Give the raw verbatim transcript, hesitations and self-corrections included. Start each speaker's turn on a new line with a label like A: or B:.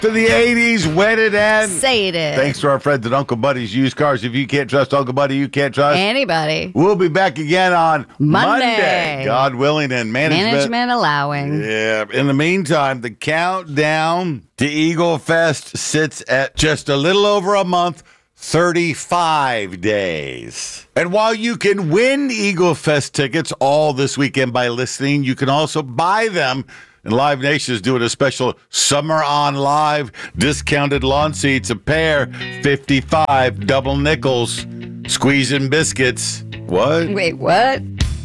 A: to the eighties. When it ends.
B: Say it is.
A: Thanks to our friends at Uncle Buddy's Used Cars. If you can't trust Uncle Buddy, you can't trust
B: anybody.
A: We'll be back again on Monday,
B: Monday.
A: God willing, and management.
B: Management allowing.
A: Yeah. In the meantime, the countdown to Eagle Fest sits at just a little over a month. thirty-five days. And while you can win Eagle Fest tickets all this weekend by listening, you can also buy them. And Live Nation is doing a special Summer on Live discounted lawn seats, a pair, fifty-five double nickels, squeezing biscuits. What?
B: Wait, what?